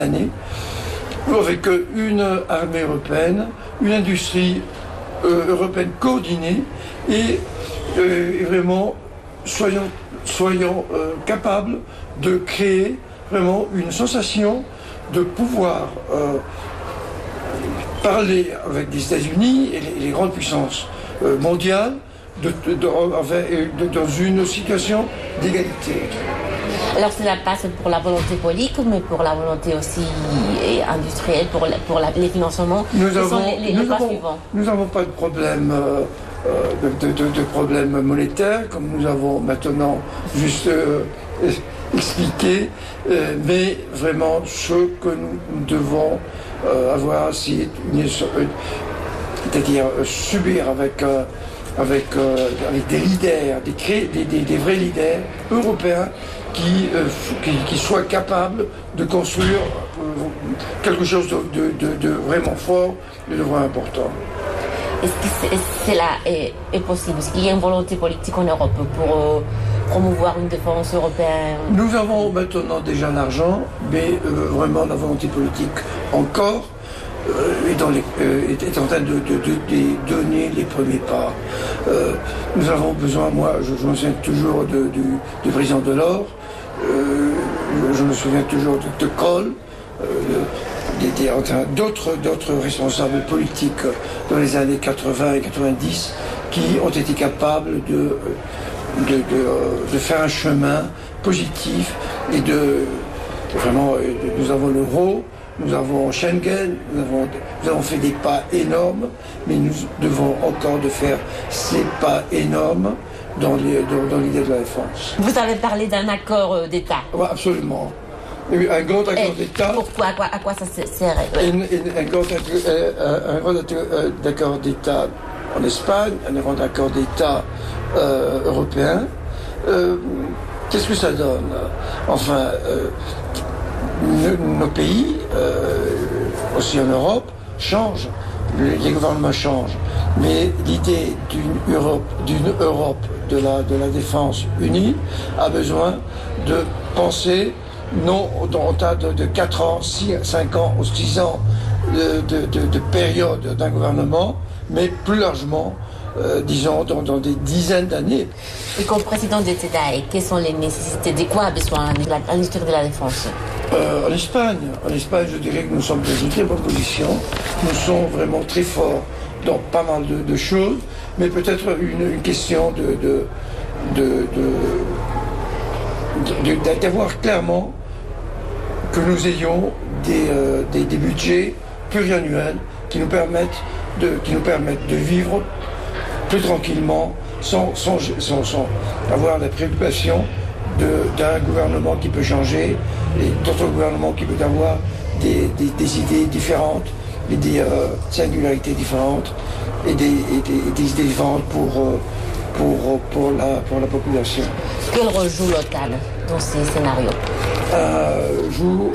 années, avec une armée européenne, une industrie européenne coordonnée et vraiment soyons capables de créer vraiment une sensation de pouvoir parler avec les États-Unis et les grandes puissances mondiales dans une situation d'égalité. Alors cela passe pour la volonté politique, mais pour la volonté aussi industrielle, pour les financements. Nous n'avons pas de problème de problème monétaire, comme nous avons maintenant juste expliqué, mais vraiment ce que nous devons avoir, c'est-à-dire subir avec des leaders, des vrais leaders européens qui soient capables de construire quelque chose de vraiment fort et de vraiment important. Est-ce que cela est possible? Est-ce qu'il y a une volonté politique en Europe pour promouvoir une défense européenne? Nous avons maintenant déjà l'argent, mais vraiment la volonté politique encore est en train de donner les premiers pas. Nous avons besoin, moi je me souviens toujours du président Delors, je me souviens toujours de Kohl, d'autres responsables politiques dans les années 80 et 90 qui ont été capables de faire un chemin positif et vraiment nous avons l'euro, nous avons Schengen, nous avons fait des pas énormes, mais nous devons encore faire ces pas énormes dans l'idée de la défense. Vous avez parlé d'un accord d'État. Oui, absolument. Un grand accord d'État. Pourquoi? À quoi ça sert? Un grand accord d'État en Espagne, un grand accord d'État européen. Qu'est-ce que ça donne? Enfin, nos pays, aussi en Europe, changent. Les gouvernements changent. Mais l'idée d'une Europe de la défense unie a besoin de penser non en tas de 4 ans, 5 ans ou 6 ans de période d'un gouvernement, mais plus largement, disons, dans des dizaines d'années. Et comme président de TEDAE, quelles sont les nécessités? De quoi a besoin l'industrie de la défense? En Espagne, je dirais que nous sommes dans une très bonne position. Nous sommes vraiment très forts dans pas mal de choses, mais peut-être une question d'avoir clairement que nous ayons des budgets pluriannuels qui nous permettent de vivre plus tranquillement sans avoir la préoccupation d'un gouvernement qui peut changer et d'autres gouvernements qui peuvent avoir des idées différentes et des singularités différentes et des idées différentes pour la population. Quel rôle joue l'OTAN dans ces scénarios? Joue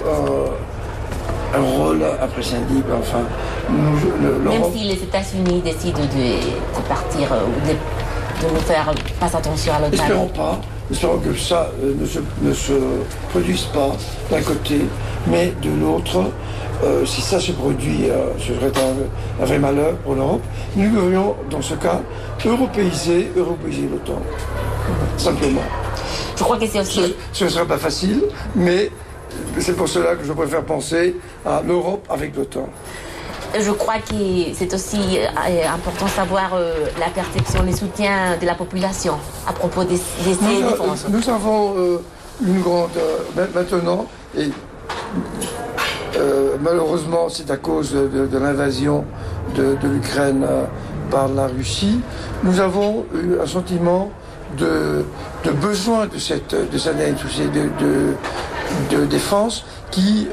un rôle imprescindible. Enfin, même si les États-Unis décident de partir ou de nous faire pas attention à l'OTAN. Espérons que ça ne se produise pas d'un côté, mais de l'autre, si ça se produit, ce serait un vrai malheur pour l'Europe. Nous devrions, dans ce cas, européiser l'OTAN. Simplement. Je crois que c'est aussi... Ce ne sera pas facile, mais c'est pour cela que je préfère penser à l'Europe avec l'OTAN. Je crois que c'est aussi important de savoir la perception, les soutiens de la population à propos des défenses. Nous avons une grande... maintenant, et malheureusement c'est à cause de l'invasion de l'Ukraine par la Russie, nous avons eu un sentiment de besoin de cette industrie de défense qui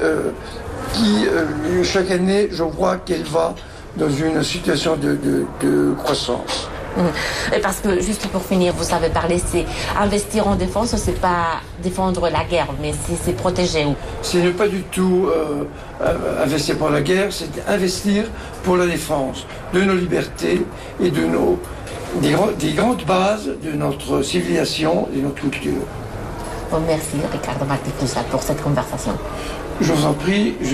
chaque année, je vois qu'elle va dans une situation de croissance. Et parce que, juste pour finir, vous savez parler, c'est investir en défense, c'est pas défendre la guerre, mais c'est protéger. C'est ne pas du tout investir pour la guerre, c'est investir pour la défense de nos libertés et des grandes bases de notre civilisation et de notre culture. Bon, merci Ricardo Martí Coussa pour cette conversation. Je vous en prie.